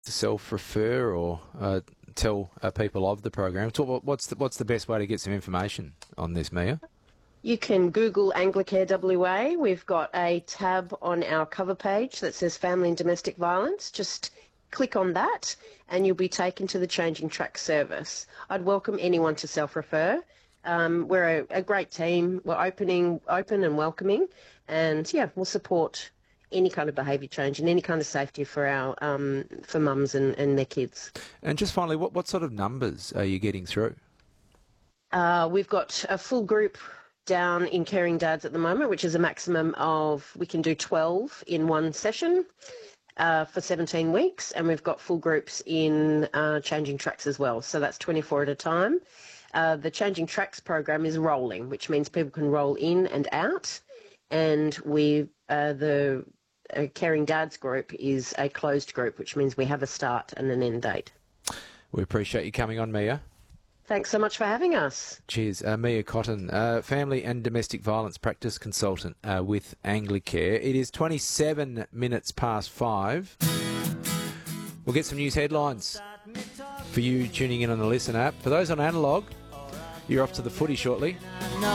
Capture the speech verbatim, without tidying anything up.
to self-refer or uh, tell uh, people of the program, what's the, what's the best way to get some information on this, Mia? You can Google Anglicare W A. We've got a tab on our cover page that says Family and Domestic Violence. Just click on that and you'll be taken to the Changing Track service. I'd welcome anyone to self-refer. Um, we're a, a great team. We're opening, open and welcoming, and yeah, we'll support any kind of behaviour change and any kind of safety for our um, for mums and, and their kids. And just finally, what, what sort of numbers are you getting through? Uh, we've got a full group down in Caring Dads at the moment, which is a maximum of, we can do twelve in one session uh, for seventeen weeks, and we've got full groups in uh, Changing Tracks as well, so that's twenty-four at a time. Uh, the Changing Tracks program is rolling, which means people can roll in and out, and we uh, the uh, Caring Dads group is a closed group, which means we have a start and an end date. We appreciate you coming on, Mia. Thanks so much for having us. Cheers. Uh, Mia Cotton, uh, Family and Domestic Violence Practice Consultant uh, with Anglicare. It is twenty-seven minutes past five. We'll get some news headlines for you tuning in on the Listen app. For those on analogue, you're off to the footy shortly.